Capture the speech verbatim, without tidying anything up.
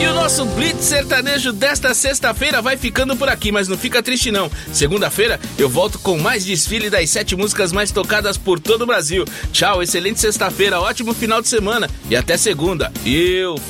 E o nosso Blitz sertanejo desta sexta-feira vai ficando por aqui, mas não fica triste não. Segunda-feira eu volto com mais desfile das sete músicas mais tocadas por todo o Brasil. Tchau, excelente sexta-feira, ótimo final de semana e até segunda. Eu